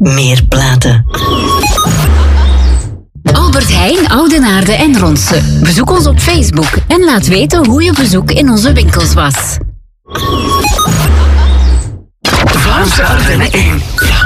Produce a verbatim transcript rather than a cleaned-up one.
meer platen. Albert Heijn, Oudenaarde en Ronse. Bezoek ons op Facebook en laat weten hoe je bezoek in onze winkels was. Vlaamse Ardennen één.